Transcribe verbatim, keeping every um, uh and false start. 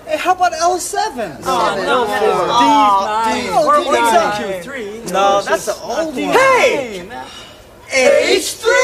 Hey, how about L seven? Oh, no, that is D nine. Oh, Or D what's nine. Q three? No, that's the old one. Hey! H three!